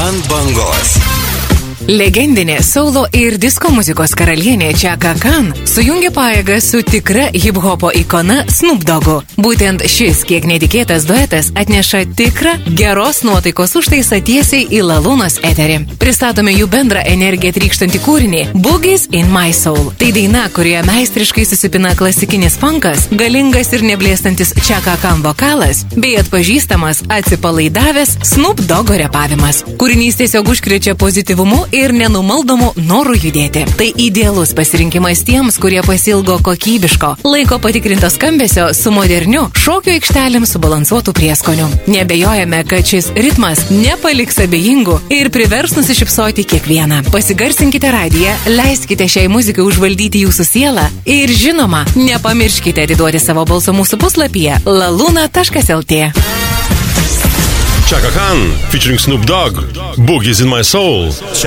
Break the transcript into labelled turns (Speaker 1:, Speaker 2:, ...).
Speaker 1: Ant bangos.
Speaker 2: Legendinė saulo ir disko muzikos karalienė Chaka Khan sujungė pajėgas su tikra hip-hopo ikona Snoop Doggu. Būtent šis kiek netikėtas duetas atneša tikrą geros nuotaikos užtaisą tiesiai į Lalūnos eterį. Pristatome jų bendrą energiją trykštantį kūrinį Boogies in My Soul. Tai daina, kurioje meistriškai susipina klasikinis funkas, galingas ir neblėstantis Chaka Khan vokalas, bei atpažįstamas atsipalaidavęs Snoop Doggo repavimas. Kūrinys tiesiog užkrečia pozityvumu ir nenumaldomų norų judėti. Tai idealus pasirinkimas tiems, kurie pasilgo kokybiško, laiko patikrinto skambesio su moderniu šokio aikštelėm subalansuotų prieskoniu. Nebejojame, kad šis ritmas nepaliks abejingų ir privers nusišypsoti kiekvieną. Pasigarsinkite radiją, leiskite šiai muzikai užvaldyti jūsų sielą ir žinoma, nepamirškite atiduoti savo balso mūsų puslapyje laluna.lt.
Speaker 3: Chaka Khan featuring Snoop Dogg, Boogies in My Soul.